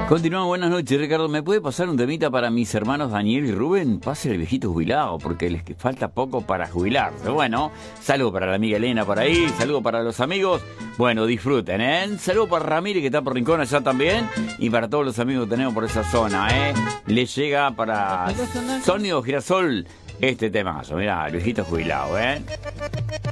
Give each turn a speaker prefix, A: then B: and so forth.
A: Continuamos, buenas noches, Ricardo. ¿Me puede pasar un temita para mis hermanos Daniel y Rubén? Pase el viejito jubilado, porque les falta poco para jubilarse. Bueno, saludo para la amiga Elena por ahí, saludo para los amigos. Bueno, disfruten, ¿eh? Saludo para Ramírez, que está por Rincón allá también, y para todos los amigos que tenemos por esa zona, ¿eh? Les llega para Sonido Girasol este temazo. Mirá, el viejito jubilado, ¿eh?